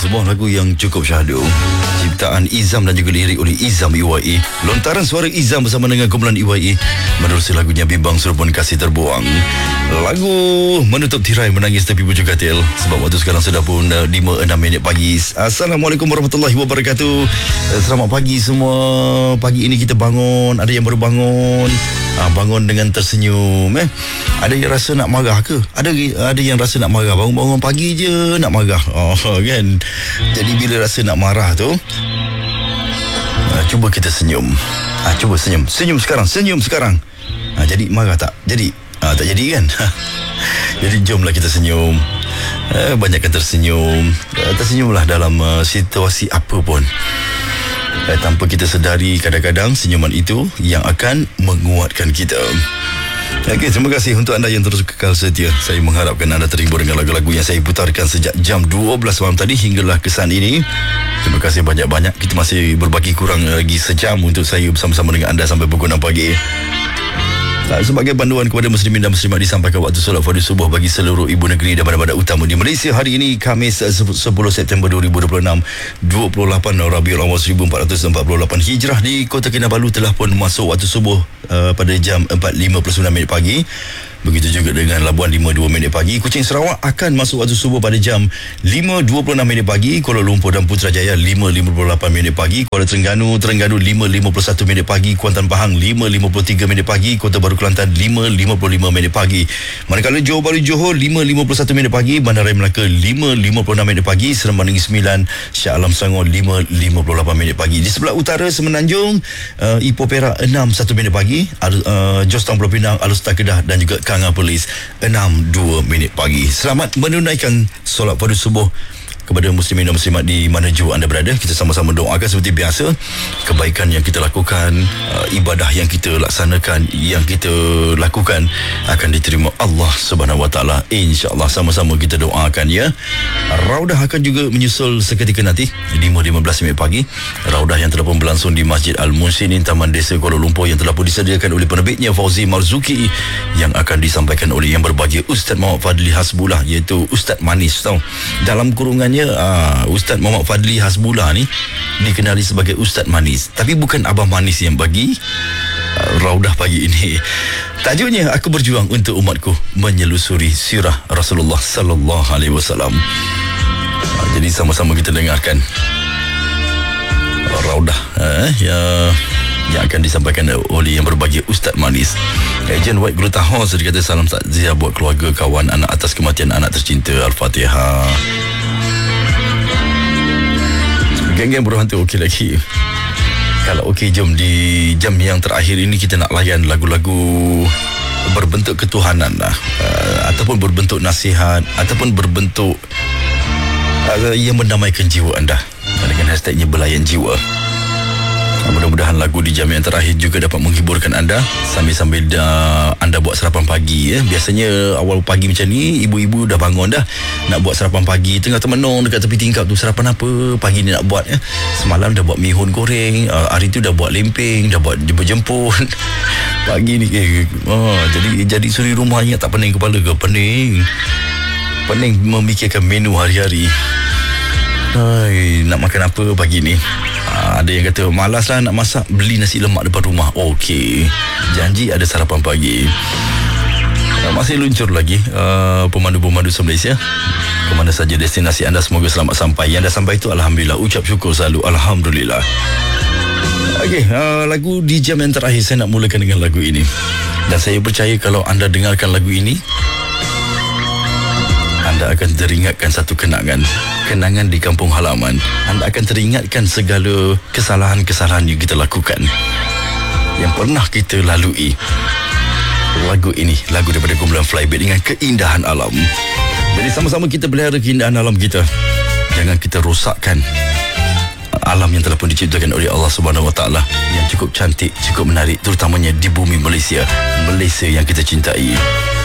Sebuah lagu yang cukup syahdu, ciptaan Izam dan juga lirik oleh Izam EYE. Lontaran suara Izam bersama dengan kumpulan EYE menerusi lagunya Bimbang Serupun Kasih Terbuang. Lagu menutup tirai menangis tepi bujur katil. Sebab waktu sekarang sudah pun 5-6 minit pagi. Assalamualaikum warahmatullahi wabarakatuh. Selamat pagi semua. Pagi ini kita bangun, ada yang baru bangun, bangun dengan tersenyum. Ada yang rasa nak marah ke? Ada yang rasa nak marah, bangun-bangun pagi je nak marah. Kan? Jadi bila rasa nak marah tu, cuba kita senyum. Cuba senyum. Senyum sekarang. Jadi marah tak? Jadi tak jadi kan? Jadi jomlah kita senyum. Banyakkan tersenyum. Tersenyumlah dalam situasi apa pun. Tanpa kita sedari, kadang-kadang senyuman itu yang akan menguatkan kita. Okey, terima kasih untuk anda yang terus kekal setia. Saya mengharapkan anda terhibur dengan lagu-lagu yang saya putarkan sejak jam 12 malam tadi hinggalah kesan ini. Terima kasih banyak-banyak. Kita masih berbaki kurang lagi sejam untuk saya bersama-sama dengan anda sampai pukul 6 pagi. Sebagai panduan kepada muslimin dan muslimat, disampaikan waktu solat fardu subuh bagi seluruh ibu negeri dan bandar-bandar utama di Malaysia hari ini, Khamis 10 September 2026, 28 Rabiul Awal 1448 Hijrah. Di Kota Kinabalu telah pun masuk waktu subuh pada jam 4.59 pagi. Begitu juga dengan Labuan 5.2 pagi. Kuching Sarawak akan masuk waktu subuh pada jam 5.26 pagi. Kuala Lumpur dan Putrajaya 5.58 pagi. Kuala Terengganu 5.51 pagi. Kuantan Pahang 5.53 pagi. Kota Baru Kelantan 5.55 pagi. Manakala Johor Bahru Johor 5.51 pagi. Bandaraya Melaka 5.56 pagi. Seremban Negeri Sembilan, Shah Alam Selangor 5.58 pagi. Di sebelah utara Semenanjung, Ipoh Perak 6.1 pagi. Jostown Pulau Pinang, Alustar Kedah dan juga Kanga Polis 6.2 pagi. Selamat menunaikan solat fardu subuh kepada muslimin dan muslimat di mana jua anda berada. Kita sama-sama doakan seperti biasa kebaikan yang kita lakukan, ibadah yang kita laksanakan, yang kita lakukan akan diterima Allah Subhanahu Wa Taala, insya-Allah. Sama-sama kita doakan ya. Raudah akan juga menyusul seketika nanti 5.15 pagi. Raudah yang telah pun berlangsung di Masjid Al-Munsinin, Taman Desa Kuala Lumpur, yang telah pun disediakan oleh penerbitnya Fauzi Marzuki, yang akan disampaikan oleh yang berbahagia Ustaz Muhammad Fadli Hasbullah, iaitu Ustaz Manis tau. Dalam kurungan Ustaz Muhammad Fadli Hasbullah ni dikenali sebagai Ustaz Manis, tapi bukan Abang Manis yang bagi Raudah pagi ini. Tajuknya, Aku Berjuang Untuk Umatku, menyelusuri sirah Rasulullah sallallahu alaihi wasallam. Jadi sama-sama kita dengarkan Raudah yang akan disampaikan oleh yang berbahagia Ustaz Manis. Ejen White Glutahor sedikit salam takziah buat keluarga, kawan, anak atas kematian anak tercinta. Al-Fatihah. Geng-geng buruh hantu okey lagi. Kalau okey, jom di jam yang terakhir ini kita nak layan lagu-lagu berbentuk ketuhanan lah, ataupun berbentuk nasihat, ataupun berbentuk yang mendamaikan jiwa anda dengan hashtagnya Belayan Jiwa. Mudah-mudahan lagu di jam yang terakhir juga dapat menghiburkan anda sambil-sambil anda buat sarapan pagi ya. Biasanya awal pagi macam ni, ibu-ibu dah bangun dah nak buat sarapan pagi, tengah termenung dekat tepi tingkap tu, sarapan apa pagi ni nak buat ya. Semalam dah buat mihun goreng, hari tu dah buat lempeng, dah buat jemput-jemput. Pagi ni jadi suri rumah ingat tak pening kepala ke? Pening memikirkan menu hari-hari. Nak makan apa pagi ni? Ada yang kata malas lah nak masak, beli nasi lemak depan rumah. Okey, janji ada sarapan pagi. Masih luncur lagi pemandu-pemandu se-Malaysia ke mana saja destinasi anda, semoga selamat sampai. Yang dah sampai itu alhamdulillah, ucap syukur selalu alhamdulillah. Okey, lagu di jam yang terakhir saya nak mulakan dengan lagu ini, dan saya percaya kalau anda dengarkan lagu ini, anda akan teringatkan satu kenangan di kampung halaman. Anda akan teringatkan segala kesalahan-kesalahan yang kita lakukan, yang pernah kita lalui. Lagu ini, lagu daripada kumpulan Flybird dengan keindahan alam. Jadi sama-sama kita pelihara keindahan alam kita. Jangan kita rosakkan alam yang telah pun diciptakan oleh Allah Subhanahu Wa Taala, yang cukup cantik, cukup menarik, terutamanya di bumi Malaysia yang kita cintai.